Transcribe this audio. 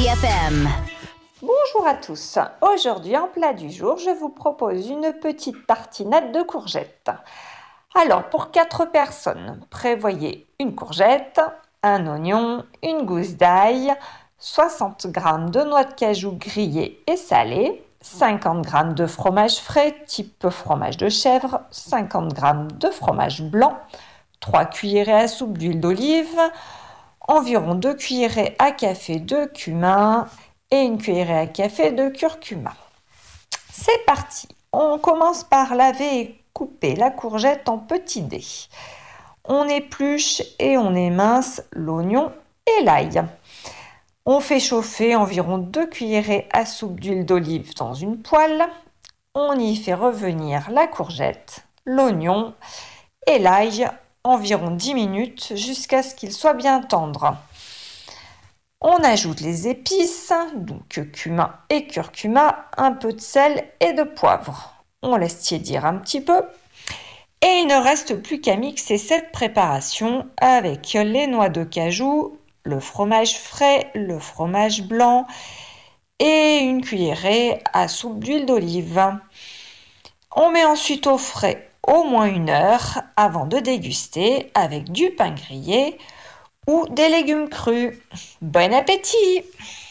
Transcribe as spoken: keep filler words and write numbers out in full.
F M. Bonjour à tous. Aujourd'hui, en plat du jour, je vous propose une petite tartinade de courgettes. Alors, pour quatre personnes, prévoyez une courgette, un oignon, une gousse d'ail, soixante grammes de noix de cajou grillées et salées, cinquante grammes de fromage frais type fromage de chèvre, cinquante grammes de fromage blanc, trois cuillerées à soupe d'huile d'olive, environ deux cuillerées à café de cumin et une cuillerée à café de curcuma. C'est parti. On commence par laver et couper la courgette en petits dés. On épluche et on émince l'oignon et l'ail. On fait chauffer environ deux cuillerées à soupe d'huile d'olive dans une poêle. On y fait revenir la courgette, l'oignon et l'ail environ dix minutes jusqu'à ce qu'ils soient bien tendres. On ajoute les épices, donc cumin et curcuma, un peu de sel et de poivre. On laisse tiédir un petit peu. Et il ne reste plus qu'à mixer cette préparation avec les noix de cajou, le fromage frais, le fromage blanc et une cuillerée à soupe d'huile d'olive. On met ensuite au frais au moins une heure avant de déguster avec du pain grillé ou des légumes crus. Bon appétit!